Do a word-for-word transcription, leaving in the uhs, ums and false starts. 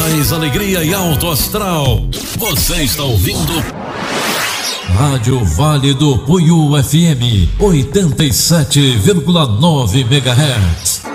mais alegria e alto astral. Você está ouvindo Rádio Vale do Punhul F M oitenta e sete vírgula nove megahertz.